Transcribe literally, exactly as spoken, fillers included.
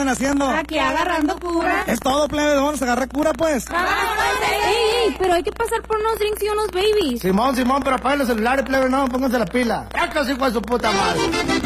andan haciendo? Aquí agarrando cura. Es todo, plebe, vamos a agarrar cura, pues. Ey, ey, pero hay que pasar por unos drinks y unos babies. Simón, Simón, pero apaguen los celulares, plebe, no, pónganse la pila. Ya casi fue su puta madre.